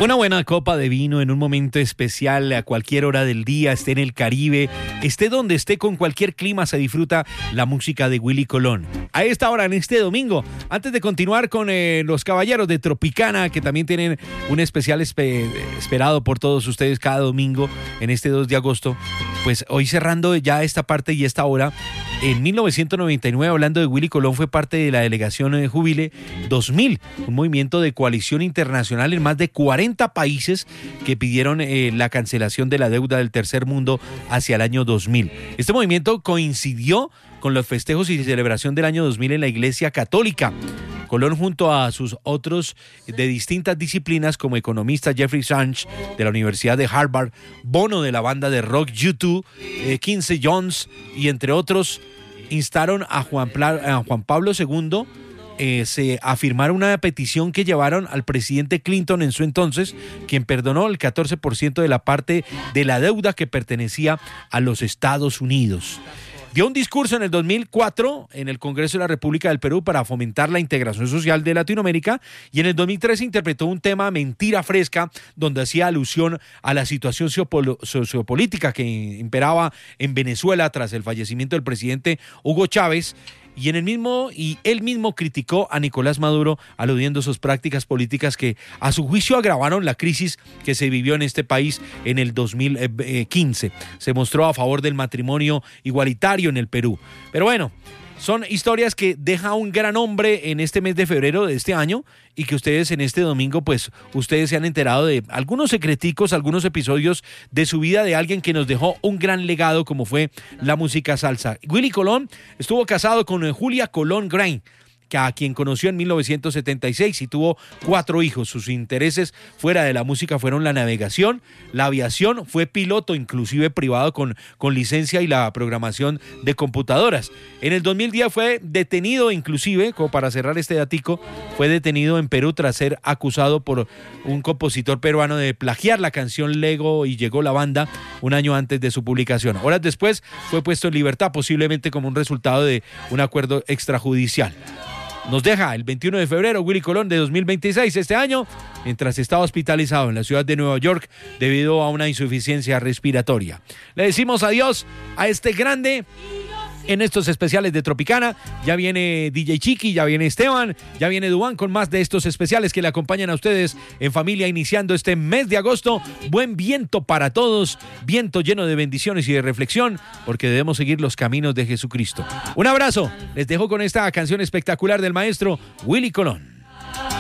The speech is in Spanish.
Una buena copa de vino en un momento especial a cualquier hora del día, esté en el Caribe, esté donde esté, con cualquier clima se disfruta la música de Willy Colón. A esta hora, en este domingo, antes de continuar con los caballeros de Tropicana, que también tienen un especial esperado por todos ustedes cada domingo en este 2 de agosto, pues hoy cerrando ya esta parte y esta hora, en 1999, hablando de Willy Colón, fue parte de la delegación Júbile 2000, un movimiento de coalición internacional en más de 40 países que pidieron la cancelación de la deuda del tercer mundo hacia el año 2000. Este movimiento coincidió con los festejos y celebración del año 2000 en la Iglesia Católica. Colón, junto a sus otros de distintas disciplinas como economista Jeffrey Sachs de la Universidad de Harvard, Bono de la banda de rock U2, Quincy Jones y entre otros, instaron a Juan Pablo II se afirmaron una petición que llevaron al presidente Clinton en su entonces, quien perdonó el 14% de la parte de la deuda que pertenecía a los Estados Unidos. Dio un discurso en el 2004 en el Congreso de la República del Perú para fomentar la integración social de Latinoamérica, y en el 2013 interpretó un tema Mentira Fresca, donde hacía alusión a la situación sociopolítica que imperaba en Venezuela tras el fallecimiento del presidente Hugo Chávez. Y él mismo criticó a Nicolás Maduro, aludiendo sus prácticas políticas que a su juicio agravaron la crisis que se vivió en este país en el 2015. Se mostró a favor del matrimonio igualitario en el Perú. Pero bueno, son historias que deja un gran hombre en este mes de febrero de este año, y que ustedes en este domingo, pues ustedes se han enterado de algunos secreticos, algunos episodios de su vida, de alguien que nos dejó un gran legado como fue la música salsa. Willy Colón estuvo casado con Julia Colón Grain, a quien conoció en 1976 y tuvo 4 hijos. Sus intereses fuera de la música fueron la navegación, la aviación, fue piloto inclusive privado con licencia, y la programación de computadoras. En el 2010 fue detenido inclusive, como para cerrar este datico, fue detenido en Perú tras ser acusado por un compositor peruano de plagiar la canción Lego y Llegó la Banda un año antes de su publicación. Horas después fue puesto en libertad, posiblemente como un resultado de un acuerdo extrajudicial. Nos deja el 21 de febrero Willy Colón de 2026 este año, mientras estaba hospitalizado en la ciudad de Nueva York debido a una insuficiencia respiratoria. Le decimos adiós a este grande en estos especiales de Tropicana. Ya viene DJ Chiqui, ya viene Esteban, ya viene Duván con más de estos especiales que le acompañan a ustedes en familia, iniciando este mes de agosto. Buen viento para todos, viento lleno de bendiciones y de reflexión, porque debemos seguir los caminos de Jesucristo. Un abrazo, les dejo con esta canción espectacular del maestro Willy Colón.